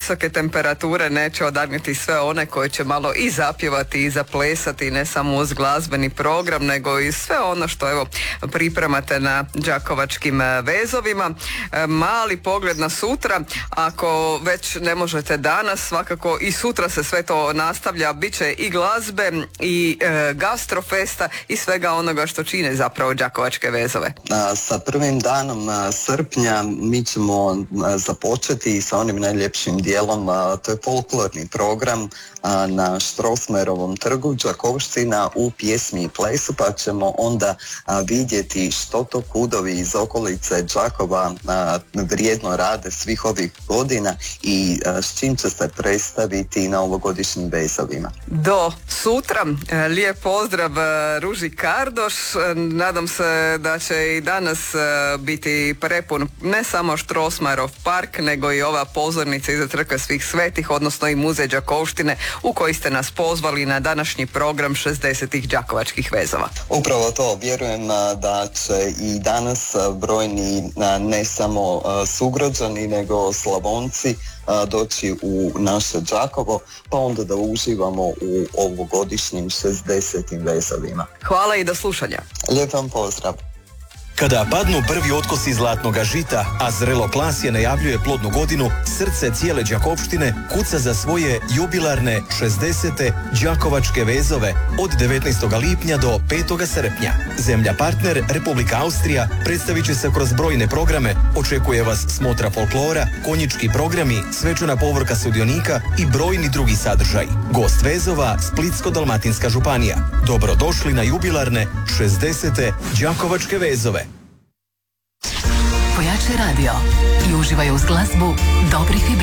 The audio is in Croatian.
visoke temperature neće odagniti sve one koji će malo i zapjevati i zaplesati, ne samo uz glazbeni program, nego i sve ono što evo pripremate na Đakovačkim vezovima. Mali pogled na sutra, ako već ne možete danas, svakako i sutra se sve to nastavlja, bit će i glazbe i gastrofesta i svega onoga što čine zapravo Đakovačke vezove. Sa prvim danom srpnja mi ćemo započeti sa onim najljepšim dijelom, to je folklorni program na Strossmayerovom trgu Đakovština u pjesmi i plesu, pa ćemo onda vidjeti što to kudovi iz okolice Đakova vrijedno rade svih ovih godina i s čim će se predstaviti na ovogodišnjim vezovima. Do sutra, lijep pozdrav Ruži Kardoš, nadam se da će i danas biti prepun ne samo Strossmayerov park, nego i ova pozornica iza Crkve svih svetih, odnosno i muzej Đakovštine u koji ste nas pozvali na današnji program 60. Đakovačkih vezova. Upravo to, vjerujem da će i danas brojni ne samo sugrađani nego Slavonci doći u naše Đakovo, pa onda da uživamo u ovogodišnjim 60. vezovima. Hvala i do slušanja. Lijep vam pozdrav. Kada padnu prvi otkosi zlatnoga žita, a zrelo klasje najavljuje plodnu godinu, srce cijele Đakovštine kuca za svoje jubilarne 60. Đakovačke vezove od 19. lipnja do 5. srpnja. Zemlja partner, Republika Austrija, predstavit će se kroz brojne programe, očekuje vas smotra folklora, konjički programi, svečana povorka sudionika i brojni drugi sadržaj. Gost vezova, Splitsko-dalmatinska županija. Dobrodošli na jubilarne 60. Đakovačke vezove. Pojačaj radio i uživaj uz glazbu dobrih